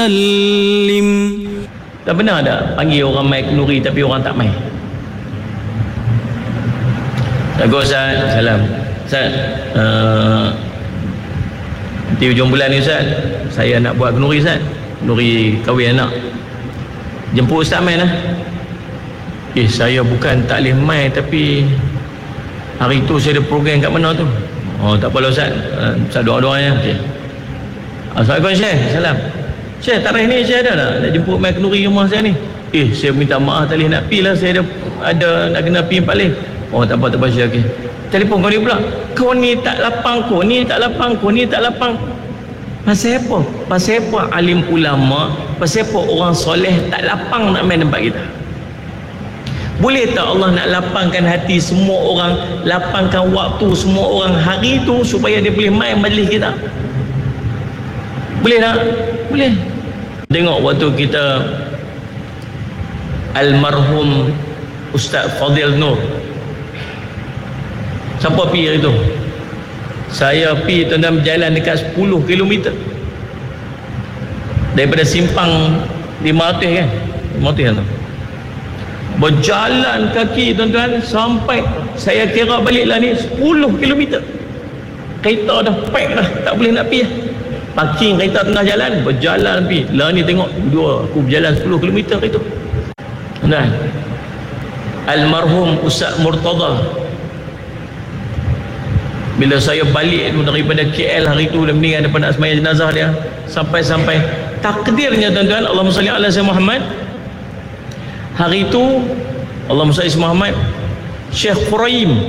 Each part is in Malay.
وسلم. Tak benar tak panggil orang mai kenduri tapi orang tak mai? Bagus Ustaz, salam. Ustaz, nanti hujung bulan ni Ustaz, saya nak buat kenduri Ustaz, kenduri kahwin anak. Jemput Ustaz mai lah. Saya bukan tak boleh mai, tapi hari tu saya ada program kat mana tu. Oh tak apalah Ustaz, Ustaz doa-doanya. Okay. Assalamualaikum Syekh, salam. Syekh, tarikh ni Syekh ada nak jemput mai kenduri rumah saya ni? Saya minta maaf tak boleh nak pergi lah, saya ada nak kena pergi 4 leh. Oh tak apa Syekh, okey. Telefon kau ni pula, kau ni tak lapang, kau ni tak lapang, kau ni tak lapang. Pasal apa? Pasal apa alim ulama, pasal apa orang soleh tak lapang nak main tempat kita? Boleh tak Allah nak lapangkan hati semua orang, lapangkan waktu semua orang hari tu supaya dia boleh main majlis kita? Boleh tak? Boleh. Tengok waktu kita almarhum Ustaz Fadil Nur, siapa pergi hari tu? Saya pergi tuan-tuan, berjalan dekat 10 km daripada simpang 500 kan, 500 kan tu, berjalan kaki tuan-tuan sampai saya kira balik lah ni 10 km. Kereta dah pack dah, tak boleh nak pergi. Parking kereta tengah jalan, berjalan pergi lah ni, tengok dua aku berjalan 10 km itu. Tuan-tuan, almarhum Ustaz Murtada, bila saya balik tu daripada KL hari tu, dia meninggal depan nak sembahyang jenazah dia, sampai takdirnya tuan-tuan, Allahumma salli ala sayyidina Muhammad, hari tu Allahumma salli ala Muhammad, Syekh Quraim,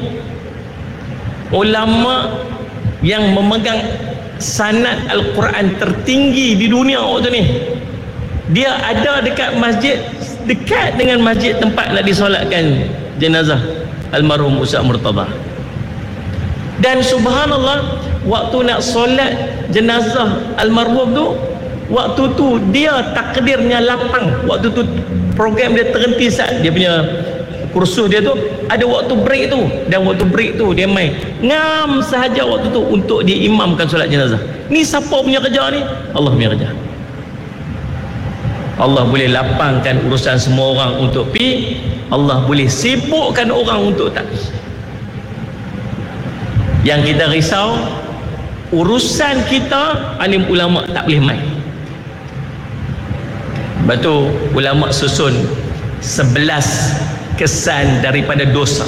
ulama yang memegang sanad Al-Quran tertinggi di dunia waktu ni, dia ada dekat masjid, dekat dengan masjid tempat nak disolatkan jenazah almarhum Ustaz Murtada. Dan subhanallah, waktu nak solat jenazah almarhum tu, waktu tu dia takdirnya lapang. Waktu tu program dia terhenti saat dia punya kursus dia tu ada waktu break tu, dan waktu break tu dia main ngam sahaja waktu tu untuk dia imamkan solat jenazah. Ni siapa punya kerja ni? Allah punya kerja. Allah boleh lapangkan urusan semua orang untuk pi, Allah boleh sibukkan orang untuk tak pi. Yang kita risau urusan kita, alim ulama tak boleh main. Lepas tu ulama susun 11 kesan daripada dosa.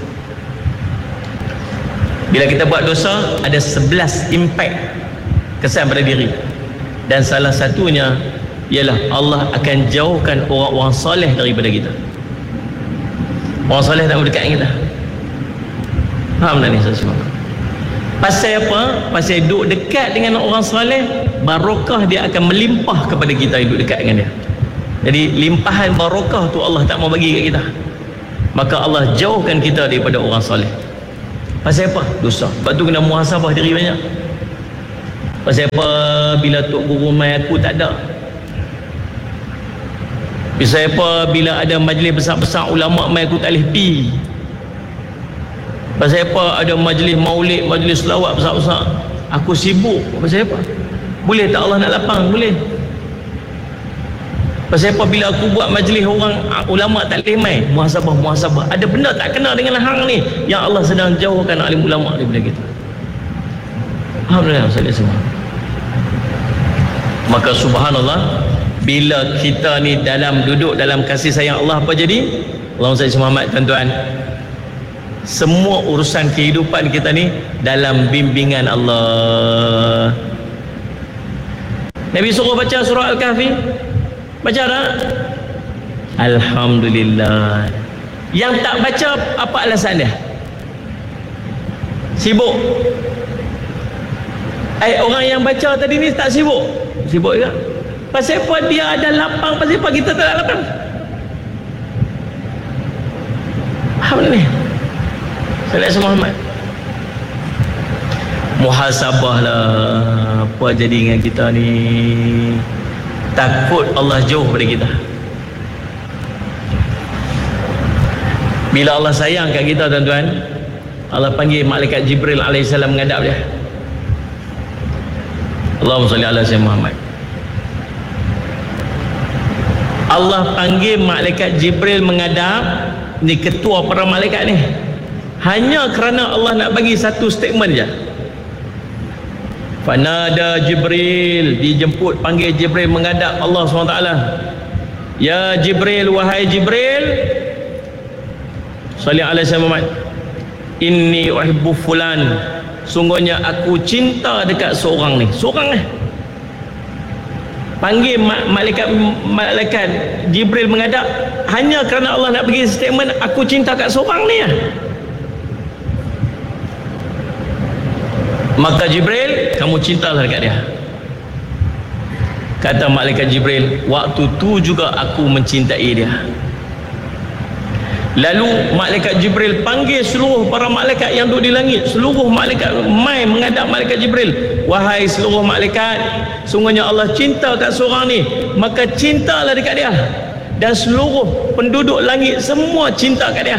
Bila kita buat dosa, ada 11 impact kesan pada diri, dan salah satunya ialah Allah akan jauhkan orang-orang soleh daripada kita. Orang soleh tak berdekat dengan kita. Faham tak ni semua? Pasal apa? Pasal duduk dekat dengan orang soleh, barakah dia akan melimpah kepada kita yang duduk dekat dengan dia. Jadi limpahan barakah tu Allah tak mau bagi kat kita, maka Allah jauhkan kita daripada orang soleh. Pasal apa? Dosa. Sebab tu kena muhasabah diri banyak. Pasal apa? Bila tok guru mai aku tak ada. Pasal apa? Bila ada majlis besar-besar ulama mai aku tak boleh pergi. Pasal apa? Ada majlis maulid, majlis selawat besar-besar, aku sibuk. Pasal apa? Boleh tak Allah nak lapang? Boleh. Pasal apa? Bila aku buat majlis orang ulama tak boleh mai, muhasabah. Ada benda tak kena dengan hang ni yang Allah sedang jauhkan alim ulama daripada kita. Alhamdulillah sallallahu alaihi wasallam. Maka subhanallah, bila kita ni duduk dalam kasih sayang Allah, apa jadi? Allahumma salli Muhammad, tuan-tuan, semua urusan kehidupan kita ni dalam bimbingan Allah. Nabi suruh baca surah Al-Kahfi, baca tak? Alhamdulillah. Yang tak baca, apa alasan dia? Sibuk. Orang yang baca tadi ni tak sibuk? Sibuk juga. Pasal apa dia ada lapang, pasal apa kita tak ada lapang? Alhamdulillah. Sallallahu Muhammad. Muhasabah lah, apa jadi dengan kita ni? Takut Allah jauh pada kita. Bila Allah sayang kat kita, tuan-tuan, Allah panggil malaikat Jibril alaihissalam menghadap dia. Allahumma salli ala sayyidina Muhammad. Allah panggil malaikat Jibril menghadap, ni ketua para malaikat ni, hanya kerana Allah nak bagi satu statement je. Fanada Jibril, dijemput, panggil Jibril menghadap Allah SWT. Ya Jibril, wahai Jibril, salli alaihi Muhammad, inni uhibbu fulan, sungguhnya aku cinta dekat seorang ni. Seorang ni panggil malaikat Jibril menghadap hanya kerana Allah nak bagi statement, aku cinta kat seorang ni. Maka Jibril, kamu cintalah dekat dia. Kata malaikat Jibril, waktu tu juga aku mencintai dia. Lalu malaikat Jibril panggil seluruh para malaikat yang duduk di langit. Seluruh malaikat mai menghadap malaikat Jibril. Wahai seluruh malaikat, sungguhnya Allah cinta kat seorang ni, maka cintalah dekat dia. Dan seluruh penduduk langit semua cinta kat dia.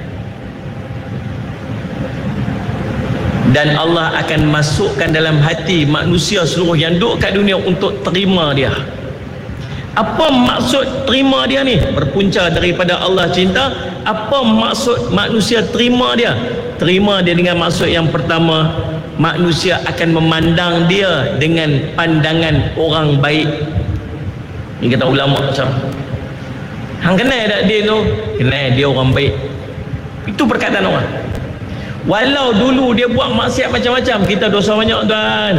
Dan Allah akan masukkan dalam hati manusia seluruh yang duduk kat dunia untuk terima dia. Apa maksud terima dia ni? Berpunca daripada Allah cinta. Apa maksud manusia terima dia? Terima dia dengan maksud yang pertama, manusia akan memandang dia dengan pandangan orang baik. Ini kata ulama macam, hang kenal tak dia tu? Kenal, dia orang baik. Itu perkataan orang. Walau dulu dia buat maksiat macam-macam, kita dosa banyak tuan.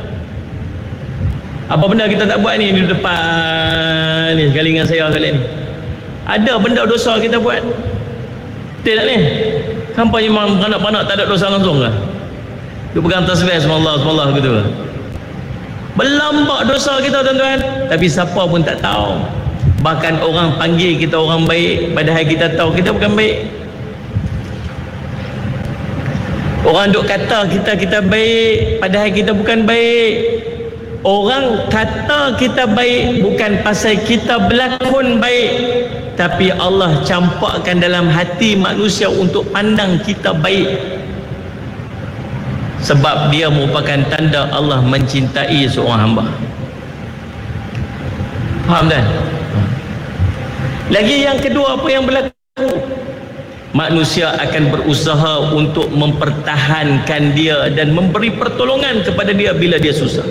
Apa benda kita tak buat ni di depan ni, sekali dengan saya kali ni. Ada benda dosa kita buat. Betul tak ni? Sampai memang beranak-beranak tak ada dosa langsung ke? Dia pegang tasbih semallah gitu. Berlambak dosa kita tuan-tuan, tapi siapa pun tak tahu. Bahkan orang panggil kita orang baik, padahal kita tahu kita bukan baik. Orang duk kata kita baik, padahal kita bukan baik. Orang kata kita baik bukan pasal kita berlakon baik, tapi Allah campakkan dalam hati manusia untuk pandang kita baik. Sebab dia merupakan tanda Allah mencintai seorang hamba. Faham tak? Lagi yang kedua, apa yang berlaku? Manusia akan berusaha untuk mempertahankan dia dan memberi pertolongan kepada dia bila dia susah.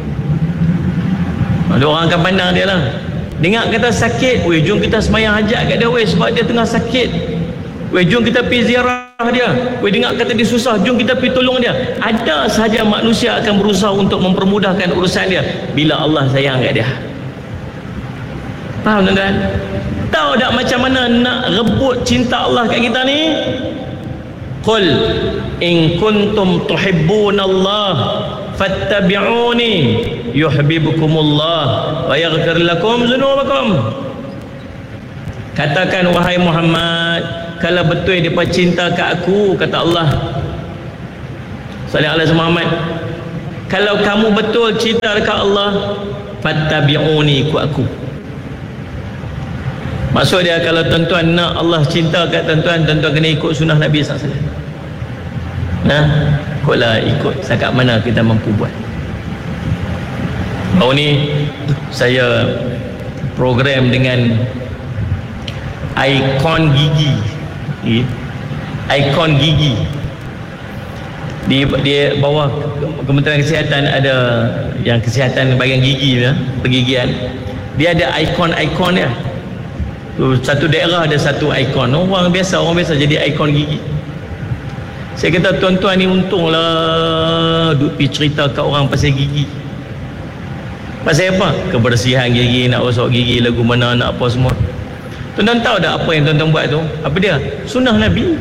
Ada orang akan pandang dia lah. Dengar kata sakit, weh jom kita semayang hajat kat dia weh, sebab dia tengah sakit. Weh jom kita pergi ziarah dia. Weh dengar kata dia susah, jom kita pergi tolong dia. Ada sahaja manusia akan berusaha untuk mempermudahkan urusan dia bila Allah sayang kat dia. Faham tuan-tuan? Tahu tak macam mana nak rebut cinta Allah kat kita ni? Qul in kuntum tuhibbunallah fattabi'uni yuhibbukumullah wa yaghfir lakum dzunubakum. Katakan wahai Muhammad, kalau betul depa cinta kat aku, kata Allah sallallahu alaihi Muhammad, kalau kamu betul cinta dekat Allah, fattabi'uni, ikut aku. Maksud dia, kalau tuan-tuan nak Allah cinta kat tuan-tuan, tuan-tuan kena ikut sunnah Nabi SAW. Nah, ikut setakat mana kita mampu buat. Baru ni saya program dengan ikon gigi. Ikon gigi. Di bawah Kementerian Kesihatan ada yang kesihatan bahagian gigi ya, pergigian. Dia ada ikon-ikon dia. Satu daerah ada satu ikon. Orang biasa jadi ikon gigi. Saya kata tuan-tuan ni untunglah duk pergi cerita kat orang pasal gigi. Pasal apa? Kebersihan gigi, nak gosok gigi lagu mana, nak apa semua. Tuan-tuan tahu tak apa yang tuan-tuan buat tu? Apa dia? Sunnah Nabi.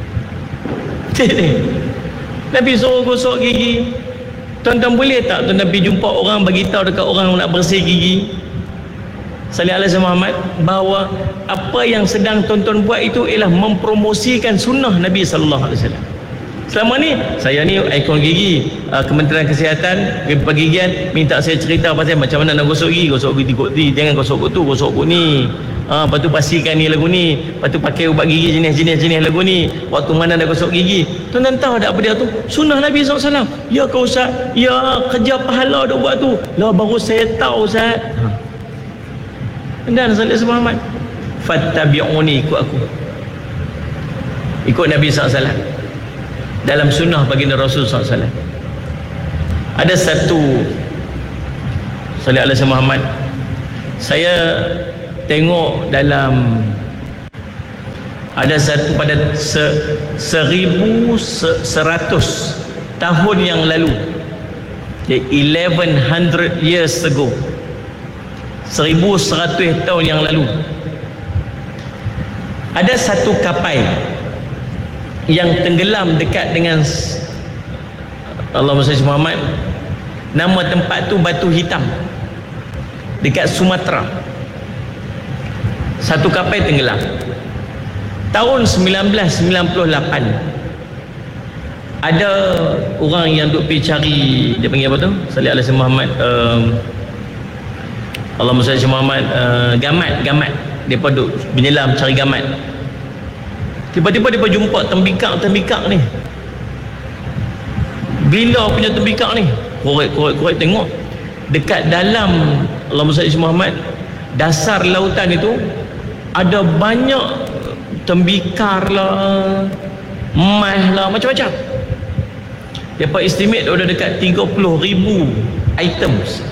Nabi suruh gosok gigi. Tuan-tuan boleh tak tuan-tuan pergi jumpa orang, bagi tahu dekat orang nak bersih gigi? Sallallahu alaihi Muhammad, bahawa apa yang sedang tuan-tuan buat itu ialah mempromosikan sunnah Nabi sallallahu alaihi wasallam. Selama ni saya ni ikon gigi, Kementerian Kesihatan pergigian minta saya cerita pasal macam mana nak gosok gigi kot ni, jangan gosok kot tu, gosok kot ni. Lepas tu pastikan ni lagu ni, lepas tu pakai ubat gigi jenis lagu ni, waktu mana nak gosok gigi. Tuan-tuan tahu tak apa dia tu? Sunnah Nabi SAW. Ya kau Ustaz, ya kerja pahala dah buat tu. Lah baru saya tahu Ustaz. Dan salih Muhammad. Fattabi'uni, ikut aku. Ikut Nabi SAW. Dalam sunnah baginda Rasul SAW. Ada satu salih alaihi Muhammad, saya tengok dalam ada satu pada 1100 tahun yang lalu, 1100 years ago, 1100 tahun yang lalu, ada satu kapal yang tenggelam dekat dengan Allahumma salli Muhammad, nama tempat tu Batu Hitam, dekat Sumatera. Satu kapal tenggelam tahun 1998. Ada orang yang duk pergi cari, dia panggil apa tu, salih alaihi Muhammad, Allahumma salli Muhammad, gamat. Depa duk menyelam cari gamat. Tiba-tiba depa jumpa tembikar ni. Bila punya tembikar ni? Korek tengok dekat dalam Allahumma salli Muhammad, dasar lautan itu ada banyak tembikar lah, emas lah, macam-macam. Depa estimate ada dekat 30,000 items.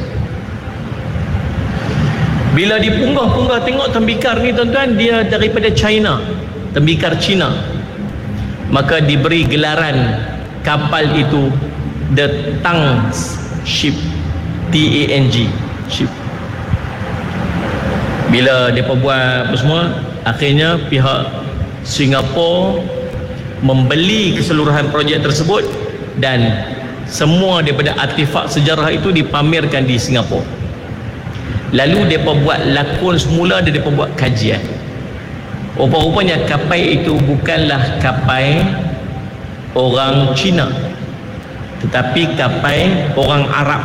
Bila dipunggah-punggah tengok tembikar ni tuan-tuan, dia daripada China, tembikar Cina. Maka diberi gelaran kapal itu The Tang Ship, T-A-N-G Ship. Bila mereka buat apa semua, akhirnya pihak Singapura membeli keseluruhan projek tersebut dan semua daripada artifak sejarah itu dipamerkan di Singapura. Lalu mereka buat lakon semula dan mereka buat kajian. Rupa-rupanya kapal itu bukanlah kapal orang Cina, tetapi kapal orang Arab.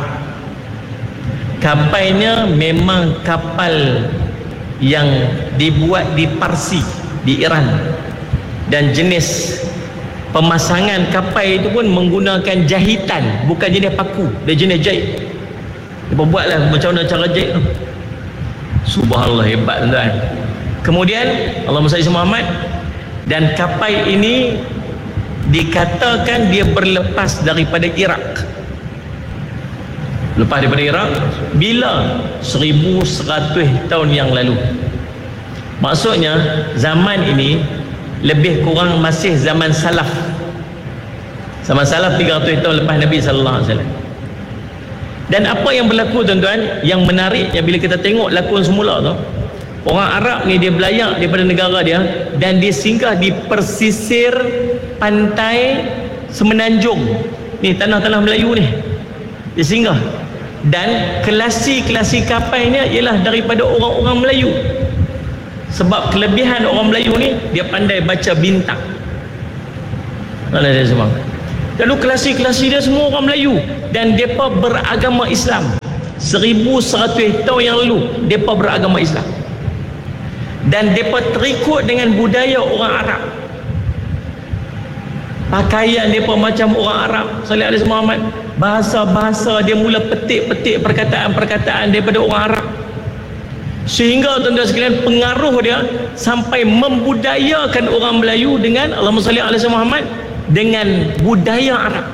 Kapalnya memang kapal yang dibuat di Parsi, di Iran, dan jenis pemasangan kapal itu pun menggunakan jahitan, bukan jenis paku, dia jenis jahit. Dia buatlah macam mana cara jahit tu. Subhanallah, hebat tuan-tuan. Kemudian Allahumma salli Muhammad, dan kapal ini dikatakan dia berlepas daripada Iraq. Lepas daripada Iraq bila? 1100 tahun yang lalu. Maksudnya zaman ini lebih kurang masih zaman salaf. Zaman salaf 300 tahun lepas Nabi sallallahu alaihi wasallam. Dan apa yang berlaku tuan-tuan, yang menariknya bila kita tengok lakon semula tu, orang Arab ni dia belayak daripada negara dia dan dia singgah di persisir pantai Semenanjung ni, tanah-tanah Melayu ni dia singgah. Dan kelasi-kelasi kapalnya ialah daripada orang-orang Melayu. Sebab kelebihan orang Melayu ni, dia pandai baca bintang. Mana dia semua. Lalu kelasi-kelasi dia semua orang Melayu, dan mereka beragama Islam. 1100 tahun yang lalu mereka beragama Islam, dan mereka terikut dengan budaya orang Arab. Pakaian mereka macam orang Arab, salih alaihi Muhammad. Bahasa-bahasa dia mula petik-petik perkataan-perkataan daripada orang Arab, sehingga tuan-tuan sekalian pengaruh dia sampai membudayakan orang Melayu dengan Allahumma salli alaihi Muhammad, dengan budaya Arab.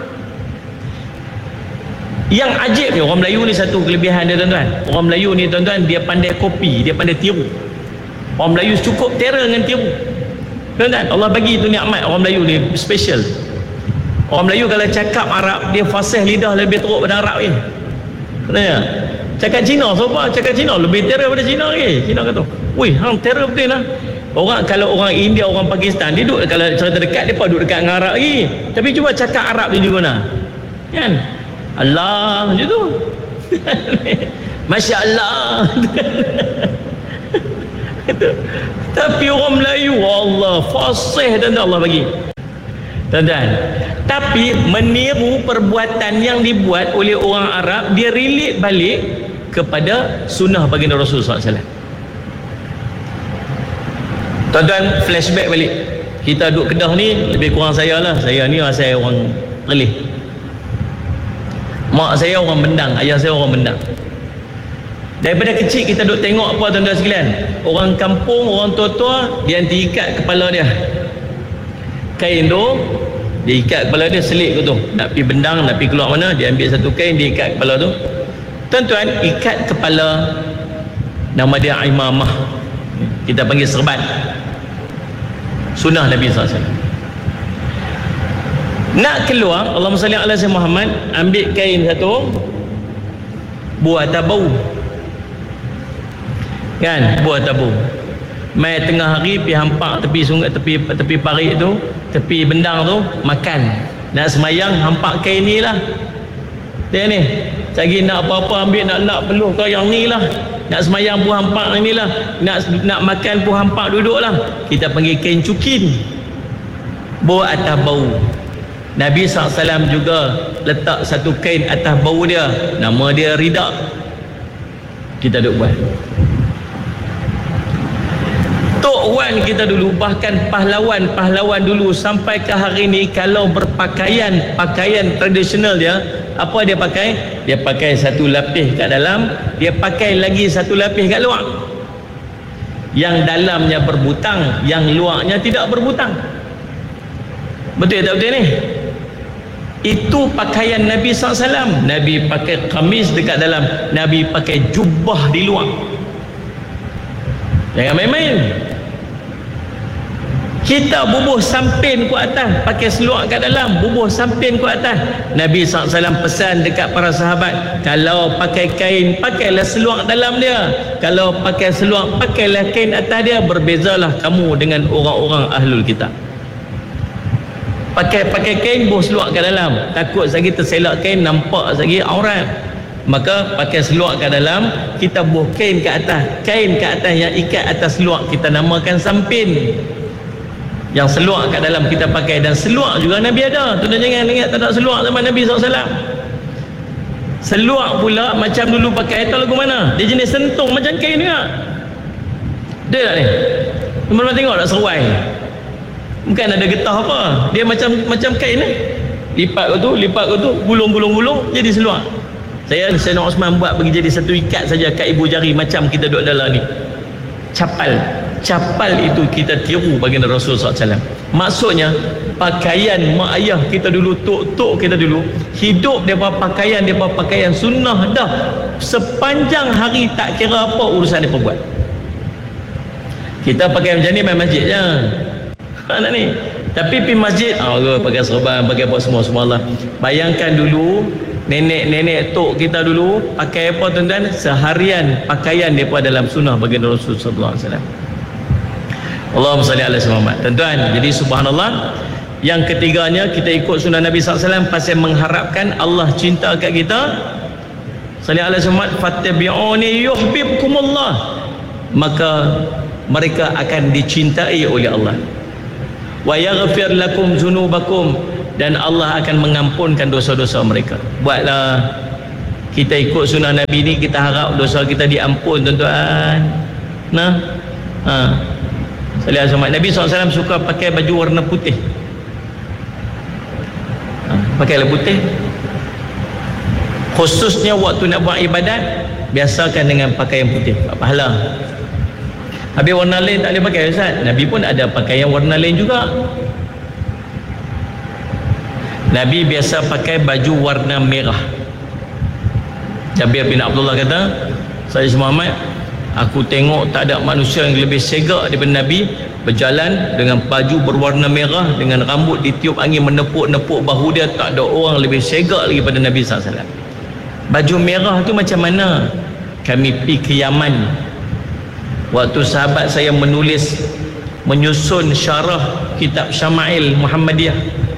Yang ajib ni, orang Melayu ni satu kelebihan dia tuan-tuan. Orang Melayu ni tuan-tuan, dia pandai kopi, dia pandai tiru. Orang Melayu cukup terror dengan tiru tuan-tuan. Allah bagi tu nikmat orang Melayu ni special. Orang Melayu kalau cakap Arab, dia fasih lidah lebih teruk pada Arab ni. Kenapa? Cakap Cina, siapa cakap Cina lebih terror pada Cina lagi. Cina kata, wih, hang terror betul lah. Orang, kalau orang India, orang Pakistan, dia duduk, kalau cerita dekat, dia duduk dekat dengan Arab lagi. Tapi cuba cakap Arab dia juga mana? Kan? Allah macam tu. Masya Allah. Tapi orang Melayu, Allah fasih, dan Allah bagi tuan-tuan. Tapi meniru perbuatan yang dibuat oleh orang Arab, dia relate balik kepada sunnah baginda Rasul SAW. Tuan-tuan, flashback balik. Kita duduk Kedah ni, lebih kurang saya lah, saya ni saya orang Perlis. Mak saya orang Bendang, ayah saya orang Bendang. Daripada kecil kita duk tengok apa tuan-tuan sekalian, orang kampung, orang tua-tua, dia nanti ikat kepala dia, kain tu dia ikat kepala dia, selit ke tu, nak pergi bendang, nak pergi keluar mana, dia ambil satu kain, dia ikat kepala tu. Tuan-tuan, ikat kepala nama dia imamah, kita panggil serban, sunnah Nabi SAW. Nak keluar, Allahumma salli ala sayyidina Muhammad, ambil kain satu, buah tabau kan, buah tabu, mai tengah hari pergi hampak tepi sungai, tepi parit tu, tepi bendang tu, makan. Nak semayang hampak kain ni lah, dia ni lagi nak apa-apa ambil, nak peluh kau yang ni lah, nak semayang buah hampak ni lah, nak makan buah hampak duduk lah, kita panggil kain cukin, buah atas bau. Nabi SAW juga letak satu kain atas bau dia, nama dia rida, kita duk buat. Tok Wan kita dulu, bahkan pahlawan dulu sampai ke hari ni, kalau berpakaian, pakaian tradisional dia, apa dia pakai? Dia pakai satu lapis kat dalam, dia pakai lagi satu lapis kat luar. Yang dalamnya berbutang, yang luarnya tidak berbutang. Betul tak betul ni? Itu pakaian Nabi SAW. Nabi pakai kamis dekat dalam, Nabi pakai jubah di luar. Jangan main-main. Kita bubuh sampin ku atas, pakai seluar kat dalam, bubuh sampin ku atas. Nabi SAW pesan dekat para sahabat, kalau pakai kain, pakailah seluar dalam dia. Kalau pakai seluar, pakailah kain atas dia. Berbezalah kamu dengan orang-orang ahlul kitab. Pakai kain, bubuh seluar kat dalam, takut lagi terselak kain, nampak lagi aurat. Maka pakai seluar kat dalam, kita bubuh kain kat atas. Kain kat atas yang ikat atas seluar kita namakan sampin. Yang seluar kat dalam kita pakai. Dan seluar juga Nabi ada. Tuan-tuan jangan ingat tak ada seluar zaman Nabi SAW. Seluar pula macam dulu pakai, tahu lagu mana? Dia jenis sentung macam kain juga. Dia tak ni? Teman-teman tengok tak seruai? Bukan ada getah apa, dia macam kain ni. Lipat ke tu, gulung jadi seluar. Sayyidina Osman buat bagi jadi satu ikat saja kat ibu jari, macam kita duduk dalam ni. Capal itu kita tiru baginda Rasul SAW. Maksudnya pakaian mak ayah kita dulu, tok kita dulu, hidup daripada pakaian sunnah dah. Sepanjang hari tak kira apa urusan dia buat. Kita pakai macam ni main masjid je. Nak ni. Tapi pergi masjid, pakai serban, pakai apa semua Allah. Bayangkan dulu nenek tok kita dulu pakai apa tuan-tuan? Seharian pakaian daripada dalam sunnah baginda Rasul sallallahu alaihi wasallam. Allahumma salli ala Muhammad. Tuan-tuan, jadi subhanallah, yang ketiganya kita ikut sunnah Nabi SAW pasal mengharapkan Allah cinta kat kita. Salli ala Muhammad, fattabi'uni yuhibbukumullah, maka mereka akan dicintai oleh Allah. Wa yaghfir lakum dzunubakum, dan Allah akan mengampunkan dosa-dosa mereka. Buatlah kita ikut sunnah Nabi ni, kita harap dosa kita diampun tuan-tuan. Nabi SAW suka pakai baju warna putih. Pakailah putih. Khususnya waktu nak buat ibadat, biasakan dengan pakaian putih, pahala. Habis warna lain tak boleh pakai, Ustaz. Nabi pun ada pakaian warna lain juga. Nabi biasa pakai baju warna merah. Jabir bin Abdullah kata, Sayyidina Muhammad, aku tengok tak ada manusia yang lebih segak daripada Nabi, berjalan dengan baju berwarna merah, dengan rambut ditiup angin menepuk-nepuk bahu dia. Tak ada orang lebih segak lagi pada Nabi SAW. Baju merah tu macam mana? Kami pergi ke Yaman, waktu sahabat saya menyusun syarah kitab Syama'il Muhammadiyah,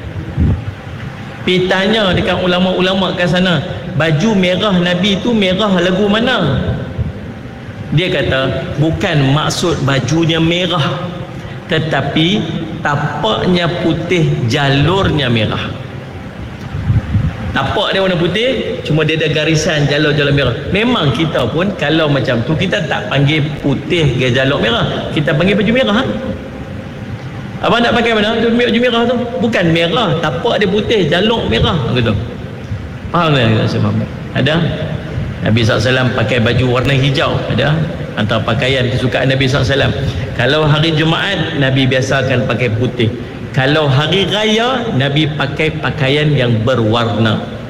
pergi tanya dekat ulama-ulama kat sana, baju merah Nabi tu merah lagu mana? Dia kata bukan maksud bajunya merah, tetapi tapaknya putih, jalurnya merah. Tapak dia warna putih, cuma dia ada garisan jalur-jalur merah. Memang kita pun kalau macam tu, kita tak panggil putih ke jalur merah, kita panggil baju merah. Abang nak pakai mana? Baju merah tu bukan merah, tapak dia putih, jalur merah gitu. Faham tak? Ada? Nabi SAW pakai baju warna hijau, ada antara pakaian kesukaan Nabi SAW. Kalau hari Jumaat, Nabi biasakan pakai putih. Kalau hari raya, Nabi pakai pakaian yang berwarna.